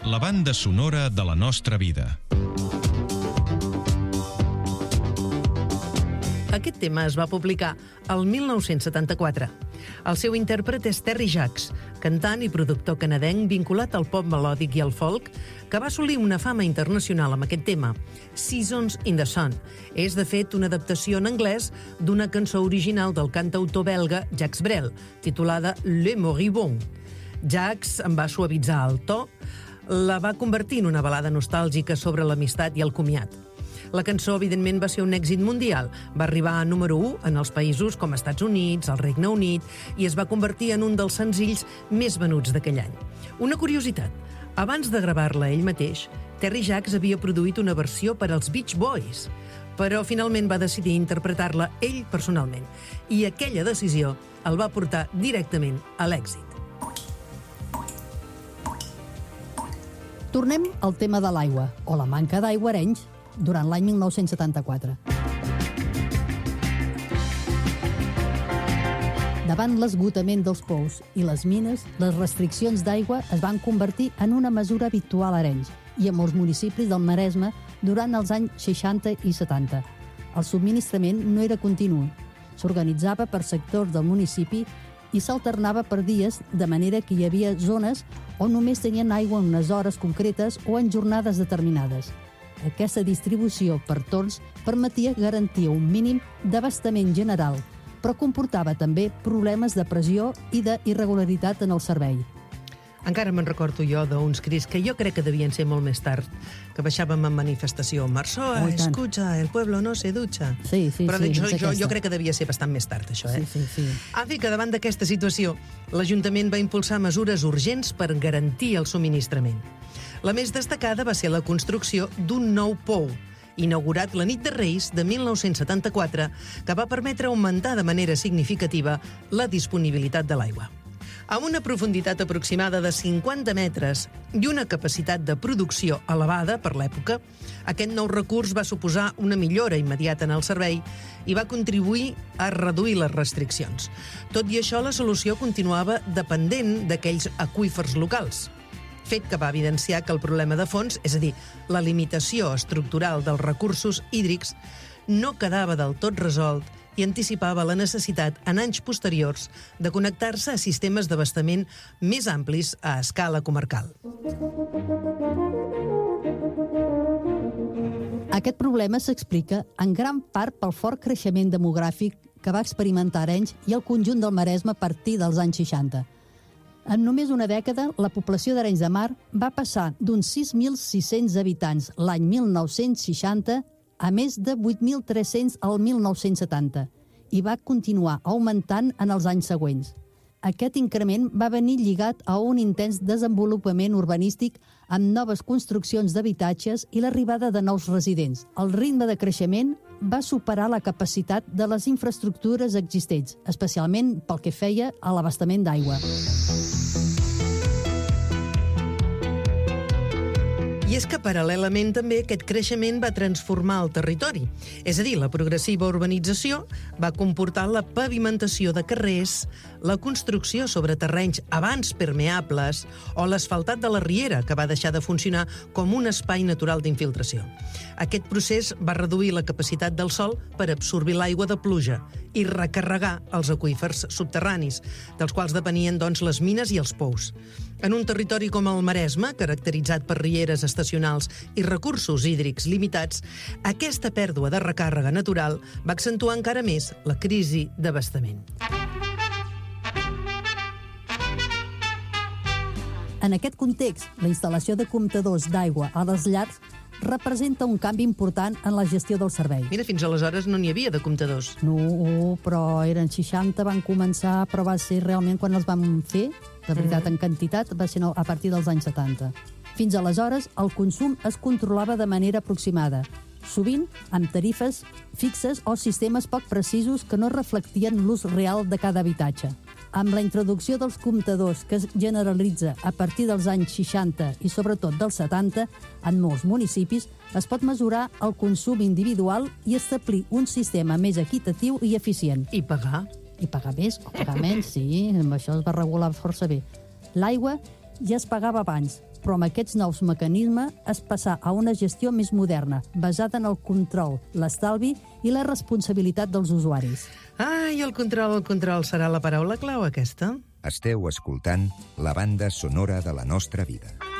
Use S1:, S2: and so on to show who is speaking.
S1: la banda sonora de la nostra vida.
S2: Aquest tema es va publicar el 1974. El seu intèrpret és Terry Jacks, cantant i productor canadenc vinculat al pop melòdic i al folk, que va assolir una fama internacional amb aquest tema, Seasons in the Sun. És, de fet, una adaptació en anglès d'una cançó original del cantautor belga Jacques Brel, titulada Le Moribond. Jacques en va suavitzar el to, la va convertir en una balada nostàlgica sobre l'amistat i el comiat. La cançó, evidentment, va ser un èxit mundial. Va arribar a número 1 en els països com Estats Units, el Regne Unit, i es va convertir en un dels senzills més venuts d'aquell any. Una curiositat, abans de gravar-la ell mateix, Terry Jacks havia produït una versió per als Beach Boys, però finalment va decidir interpretar-la ell personalment, i aquella decisió el va portar directament a l'èxit.
S3: Tornem al tema de l'aigua, o la manca d'aigua a Arenys, durant l'any 1974. Davant l'esgotament dels pous i les mines, les restriccions d'aigua es van convertir en una mesura habitual a Arenys i a molts municipis del Maresme durant els anys 60 i 70. El subministrament no era continu. S'organitzava per sectors del municipi i s'alternava per dies, de manera que hi havia zones on només tenien aigua en unes hores concretes o en jornades determinades. Aquesta distribució per torns permetia garantir un mínim d'abastament general, però comportava també problemes de pressió i d'irregularitat en el servei.
S2: Encara me'n recordo jo d'uns crits que jo crec que devien ser molt més tard, que baixàvem en manifestació. Marçoa, escucha, el pueblo no se ducha.
S3: Sí,
S2: però jo crec que devia ser bastant més tard, això, eh?
S3: Sí.
S2: En fi, que davant d'aquesta situació, l'Ajuntament va impulsar mesures urgents per garantir el subministrament. La més destacada va ser la construcció d'un nou pou, inaugurat la nit de Reis de 1974, que va permetre augmentar de manera significativa la disponibilitat de l'aigua. Amb una profunditat aproximada de 50 metres i una capacitat de producció elevada per l'època, aquest nou recurs va suposar una millora immediata en el servei i va contribuir a reduir les restriccions. Tot i això, la solució continuava dependent d'aquells aqüífers locals, fet que va evidenciar que el problema de fons, és a dir, la limitació estructural dels recursos hídrics, no quedava del tot resolt i anticipava la necessitat, en anys posteriors, de connectar-se a sistemes d'abastament més amplis a escala comarcal.
S3: Aquest problema s'explica en gran part pel fort creixement demogràfic que va experimentar Arenys i el conjunt del Maresme a partir dels anys 60. En només una dècada, la població d'Arenys de Mar va passar d'uns 6.600 habitants l'any 1960 a més de 8.300 al 1970 i va continuar augmentant en els anys següents. Aquest increment va venir lligat a un intens desenvolupament urbanístic amb noves construccions d'habitatges i l'arribada de nous residents. El ritme de creixement va superar la capacitat de les infraestructures existents, especialment pel que feia a l'abastament d'aigua.
S2: I és que, paral·lelament, també aquest creixement va transformar el territori. És a dir, la progressiva urbanització va comportar la pavimentació de carrers, la construcció sobre terrenys abans permeables o l'asfaltat de la riera, que va deixar de funcionar com un espai natural d'infiltració. Aquest procés va reduir la capacitat del sòl per absorbir l'aigua de pluja i recarregar els aqüífers subterranis, dels quals depenien, doncs, les mines i els pous. En un territori com el Maresme, caracteritzat per rieres estacionals i recursos hídrics limitats, aquesta pèrdua de recàrrega natural va accentuar encara més la crisi d'abastament.
S3: En aquest context, la instal·lació de comptadors d'aigua a les llars representa un canvi important en la gestió del servei.
S2: Mira, fins aleshores no n'hi havia de comptadors.
S3: No, però eren 60, van començar, però va ser realment quan els vam fer, de veritat, en quantitat, va ser a partir dels anys 70. Fins aleshores, el consum es controlava de manera aproximada, sovint amb tarifes fixes o sistemes poc precisos que no reflectien l'ús real de cada habitatge. Amb la introducció dels comptadors, que es generalitza a partir dels anys 60 i sobretot dels 70, en molts municipis es pot mesurar el consum individual i establir un sistema més equitatiu i eficient.
S2: I pagar?
S3: I pagar més o pagar menys, sí, amb això es va regular força bé. L'aigua ja es pagava abans, però amb aquests nous mecanismes es passa a una gestió més moderna, basada en el control, l'estalvi i la responsabilitat dels usuaris.
S2: I el control serà la paraula clau, aquesta?
S4: Esteu escoltant la banda sonora de la nostra vida.